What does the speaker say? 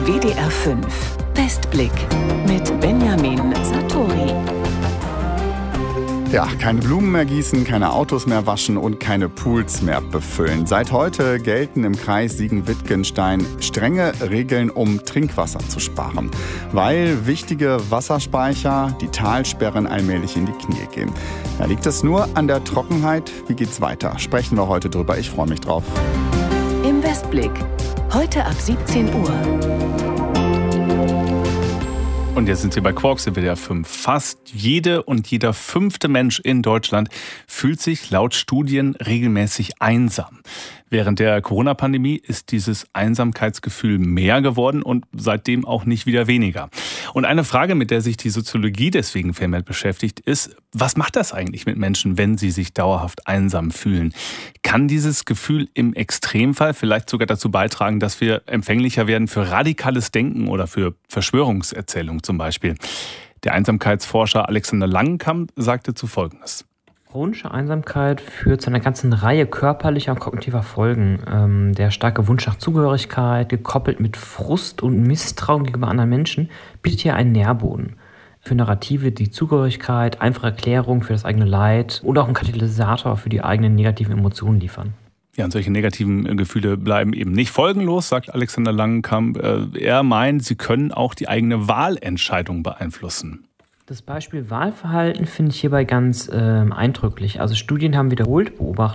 WDR 5 Westblick mit Benjamin Satori. Ja, keine Blumen mehr gießen, keine Autos mehr waschen und keine Pools mehr befüllen. Seit heute gelten im Kreis Siegen-Wittgenstein strenge Regeln, um Trinkwasser zu sparen, weil wichtige Wasserspeicher, die Talsperren, allmählich in die Knie gehen. Da liegt es nur an der Trockenheit. Wie geht's weiter? Sprechen wir heute drüber. Ich freue mich drauf. Im Westblick, heute ab 17 Uhr. Und jetzt sind Sie bei Quarks in WDR 5. Fast jede und jeder 5. Mensch in Deutschland fühlt sich laut Studien regelmäßig einsam. Während der Corona-Pandemie ist dieses Einsamkeitsgefühl mehr geworden und seitdem auch nicht wieder weniger. Und eine Frage, mit der sich die Soziologie deswegen vermehrt beschäftigt, ist, was macht das eigentlich mit Menschen, wenn sie sich dauerhaft einsam fühlen? Kann dieses Gefühl im Extremfall vielleicht sogar dazu beitragen, dass wir empfänglicher werden für radikales Denken oder für Verschwörungserzählungen zum Beispiel? Der Einsamkeitsforscher Alexander Langenkamp sagte zu Folgendes. Chronische Einsamkeit führt zu einer ganzen Reihe körperlicher und kognitiver Folgen. Der starke Wunsch nach Zugehörigkeit, gekoppelt mit Frust und Misstrauen gegenüber anderen Menschen, bietet hier einen Nährboden für Narrative, die Zugehörigkeit, einfache Erklärung für das eigene Leid und auch einen Katalysator für die eigenen negativen Emotionen liefern. Ja, und solche negativen Gefühle bleiben eben nicht folgenlos, sagt Alexander Langenkamp. Er meint, sie können auch die eigene Wahlentscheidung beeinflussen. Das Beispiel Wahlverhalten finde ich hierbei ganz eindrücklich. Also Studien haben wiederholt beobachtet,